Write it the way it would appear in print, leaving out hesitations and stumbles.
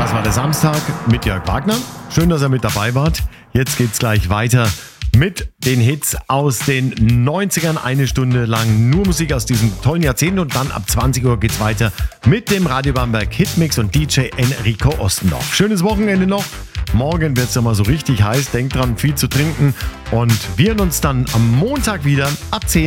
Das war der Samstag mit Jörg Wagner. Schön, dass ihr mit dabei wart. Jetzt geht's gleich weiter mit den Hits aus den 90ern. Eine Stunde lang nur Musik aus diesem tollen Jahrzehnt. Und dann ab 20 Uhr geht's weiter mit dem Radio Bamberg Hitmix und DJ Enrico Ostendorf. Schönes Wochenende noch. Morgen wird's ja mal so richtig heiß. Denkt dran, viel zu trinken. Und wir hören uns dann am Montag wieder ab 10.